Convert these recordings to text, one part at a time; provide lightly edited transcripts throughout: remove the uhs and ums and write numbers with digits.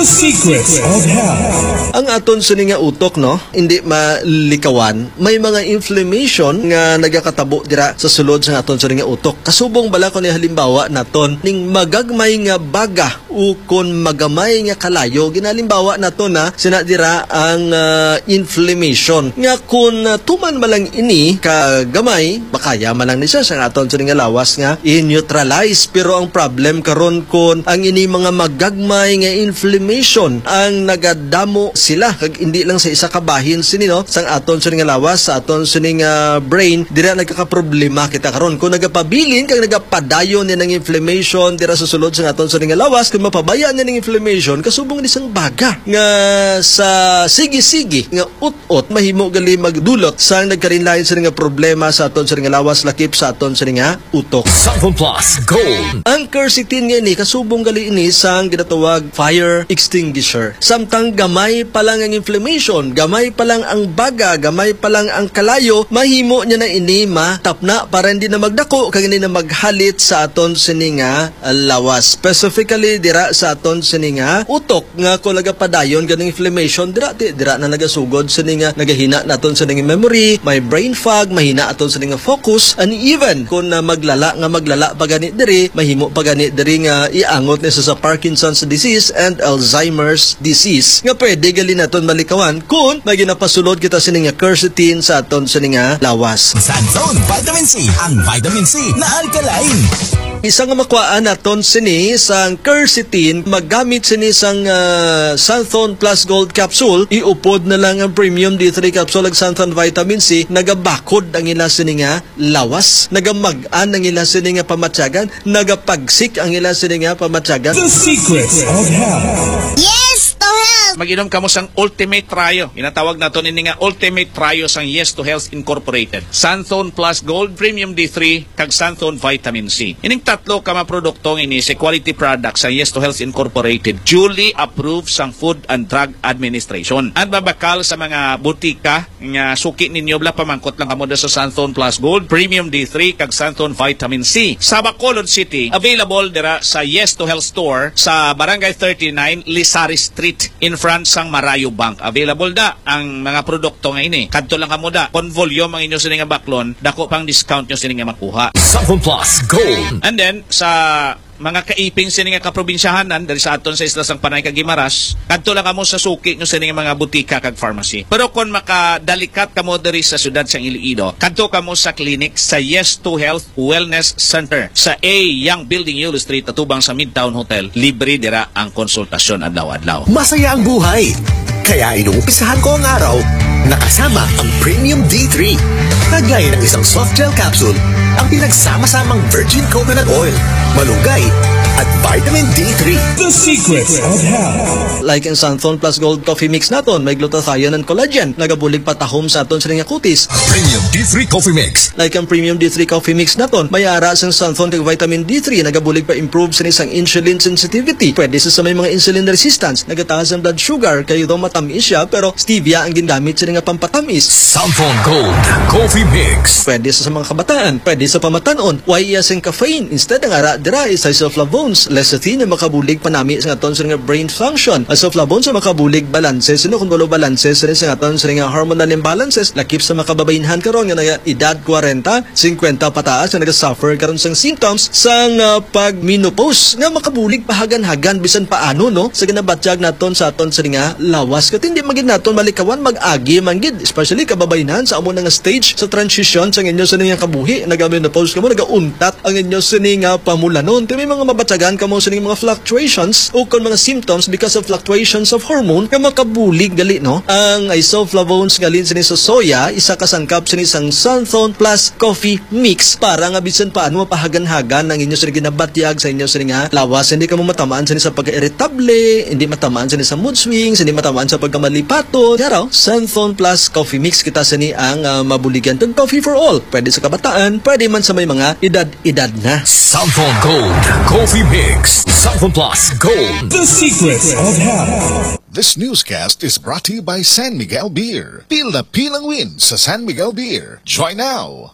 Secrets of Health. Ang aton sini nga utok no, hindi malikawan, may mga inflammation nga nagakatabo dira sa sulod sa aton sini nga utok. Kasubong bala ko ni halimbawa naton ning magagmay nga baga o kon magamay nga kalayo, ginalimbawa naton na sina dira ang inflammation. Nga kun tuman malang ini kagamay, bakaya malang ni siya sa aton sini nga lawas nga i-neutralize. Pero ang problem karon kon ang ini mga magagmay nga inflammation ang nagadamo sila kag hindi lang sa isa ka bahin sini no sang aton sini nga lawas sa aton sini nga brain dira nagkakaproblema kita karon kung nagapabilin kag nagapadayon ni ng inflammation dira sa sulod sang aton sini nga lawas kung mapabayaan ni ng inflammation kasubong ni sang baga nga sa sige-sige nga ut-ut mahimo gali magdulot sang nagkarinlain sini nga problema sa aton sini nga lawas lakip sa aton sini nga utok. Sample Plus Gold. Ang quercetin nga ini kasubong gali ini sang ginatawag fire extinguisher. Samtang gamay pa lang ang inflammation, gamay pa lang ang baga, gamay pa lang ang kalayo, mahimo niya na ini matapna para hindi na magdako kag hindi na maghalit sa aton sini nga lawas. Specifically dira sa aton sini nga utok nga kung nagapadayon ganing inflammation dira na nagasugod sini nga nagahina naton sini nga memory, may brain fog, mahina aton sini nga focus, and even kung maglala pa gani diri, mahimo pa gani diri nga iangot ni sa Parkinson's disease and Alzheimer's disease. Nga pwede gali naton malikawan kung may ginapasulod kita sini nga quercetin sa aton sini nga lawas. Santon Vitamin C, ang vitamin C na alkaline. Isa nga makuhaan naton sini sang quercetin, maggamit sini sang Santon Plus Gold capsule, iupod na lang ang Premium D3 capsule ag Santon Vitamin C, nagabakod ang ila sini nga lawas, nagamag-an ang ila sini nga pamatyagan, nagapagsik ang ila sini nga pamatyagan. The Secrets of Health. Yes to Health! Mag-inom ka mo sang Ultimate Trio. Ginatawag nato nini nga Ultimate Trio sang Yes to Health Incorporated. Santon Plus Gold, Premium D3, kag Santon Vitamin C. Ining tatlo ka mga produkto ini sa quality product sa Yes to Health Incorporated, duly approved sang Food and Drug Administration. At babakal sa mga butika nga suki ninyo bla pamangkot lang kamo sa Santon Plus Gold, Premium D3, kag Santon Vitamin C. Sa Bacolod City, available dira sa Yes to Health Store sa Barangay 39, Lisari Street, in front sang Marayo Bank. Available da ang mga produkto nga ini. Kadto lang kamo da. Kon volume ang inyo sini nga baklon, dako pang discount nyo sini nga makuha. Sample Plus Gold. And then sa mga kaiping sini nga kaprobinsyahanan dari sa aton sa isla sang Panay kag Guimaras, kadto lang kamo sa suki nyo sini nga mga butika kag pharmacy. Pero kon makadalikat kamo diri sa syudad sang Iloilo, kadto kamo sa clinic sa Yes to Health Wellness Center sa A Young Building, Yulo Street, atubang sa Midtown Hotel. Libre dira ang konsultasyon adlaw-adlaw. Masaya ang buhay. Kaya inuumpisahan ko ang araw nakasama ang Premium D3. Kagaya ng isang soft gel capsule, ang pinagsama-samang virgin coconut oil, malunggay, at vitamin D3. The Secrets of Health. Like ang Santon Plus Gold Coffee Mix naton, may glutathione and collagen, nagabulig patahom sa aton sini nga kutis. Premium D3 Coffee Mix. Like ang Premium D3 Coffee Mix naton, may ara sang Santon kag vitamin D3, nagabulig pa improve sa isang insulin sensitivity. Pwede sa may mga insulin resistance, nagataas ang blood sugar, kayo daw matamis siya, pero stevia ang ginamit sa nga pampatamis. Santon Gold Coffee Mix. Pwede sa mga kabataan, pwede sa pamatanon. Why iyasing caffeine? Instead ang ara dira is isoflavones, lecithin na makabulig panami sa aton sa nga brain function. Isoflavones sa makabulig balances, sino kung walo balances sa aton sa nga hormonal imbalances, lakip sa makababainhan karon nga nga edad 40, 50 pataas na naga-suffer karon sang symptoms sang pag-menopause nga makabulig pahagan-hagan bisan paano no sa ginabatyag naton sa aton sa nga lawas kat hindi magid naton malikawan mag-agi manggid, especially kababainhan sa amo nga stage sa transition sa inyo sa nga kabuhi, naga-menopause kamo, nagauntat ang inyo sa nga pamulanon. May mga mabatyagan kamo sa mga fluctuations o kon mga symptoms because of fluctuations of hormone nga makabulig gali no. Ang isoflavones galin sini sa soya, isa ka sangkap sini sang Santon Plus Coffee Mix para nga bisan paano mapahagan-hagan ang inyo sa ginabatyag sa inyo sa nga lawas, hindi ka mo matamaan sini sa pagka-irritable, hindi matamaan sini sa mood swings, hindi matamaan sa pagkamalipaton. Yaraw, Santon Plus Coffee Mix kita sini ang mabuligan tong coffee for all. Pwede sa kabataan, pwede man sa may mga edad-edad na. Santon Gold Coffee Mix. Santon Plus Gold. The Secrets of Health. This newscast is brought to you by San Miguel Beer. Pil na pilang win sa San Miguel Beer. Join now!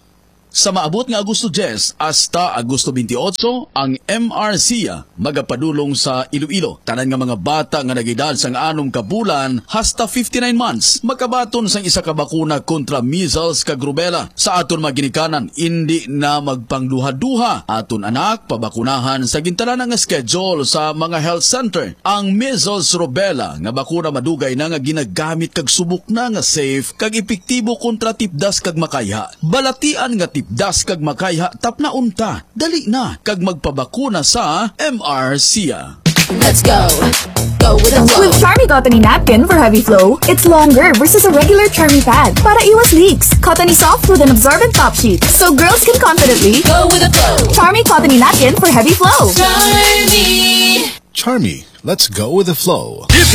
Sa maabot nga Agosto 10 hasta Agosto 28, ang MRCA magapadulong sa Iloilo. Tanan nga mga bata nga nagedad sang 6 ka bulan hasta 59 months makabaton sang isa ka bakuna kontra measles kag rubella. Sa aton maginikanan, hindi na magpangduha-duha. Aton anak pabakunahan sa gintanan nga schedule sa mga health center. Ang measles rubella nga bakuna madugay na nga ginagamit kag subok na nga safe kag epektibo kontra tipdas kag makayha. Balatian nga tipdas kag makayha tapna unta. Dali na kag magpabakuna sa MRCA. Let's go. Go with the flow. With Charmy Cottony Napkin for heavy flow, it's longer versus a regular Charmy pad para iwas leaks. Cottony soft with an absorbent top sheet, so girls can confidently Go with the flow. Charmy Cottony Napkin for heavy flow. Charmy. Charmy, let's go with the flow.